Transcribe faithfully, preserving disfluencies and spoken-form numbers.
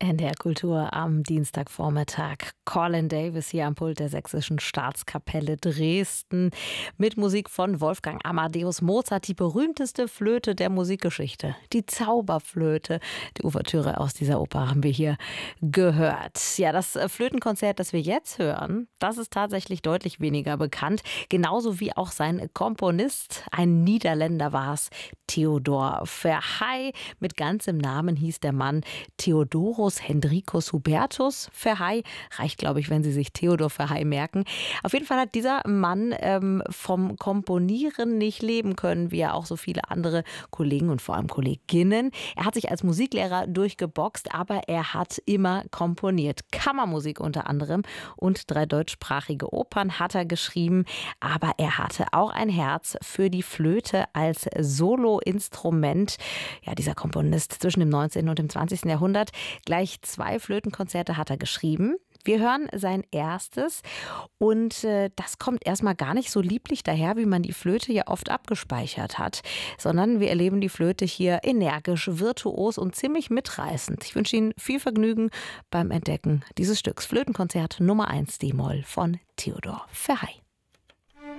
N D R Kultur am Dienstagvormittag. Colin Davis hier am Pult der Sächsischen Staatskapelle Dresden mit Musik von Wolfgang Amadeus Mozart, die berühmteste Flöte der Musikgeschichte, die Zauberflöte. Die Ouvertüre aus dieser Oper haben wir hier gehört. Ja, das Flötenkonzert, das wir jetzt hören, das ist tatsächlich deutlich weniger bekannt. Genauso wie auch sein Komponist, ein Niederländer war es, Theodor Verheij. Mit ganzem Namen hieß der Mann Theodorus Hendrikus Hubertus Verheij. Reicht, glaube ich, wenn Sie sich Theodor Verheij merken. Auf jeden Fall hat dieser Mann ähm, vom Komponieren nicht leben können, wie ja auch so viele andere Kollegen und vor allem Kolleginnen. Er hat sich als Musiklehrer durchgeboxt, aber er hat immer komponiert. Kammermusik unter anderem und drei deutschsprachige Opern hat er geschrieben. Aber er hatte auch ein Herz für die Flöte als Soloinstrument. Ja, dieser Komponist zwischen dem neunzehnten und dem zwanzigsten Jahrhundert. Gleich zwei Flötenkonzerte hat er geschrieben. Wir hören sein erstes und äh, das kommt erstmal gar nicht so lieblich daher, wie man die Flöte ja oft abgespeichert hat, sondern wir erleben die Flöte hier energisch, virtuos und ziemlich mitreißend. Ich wünsche Ihnen viel Vergnügen beim Entdecken dieses Stücks. Flötenkonzert Nummer eins D-Moll von Theodor Verheij.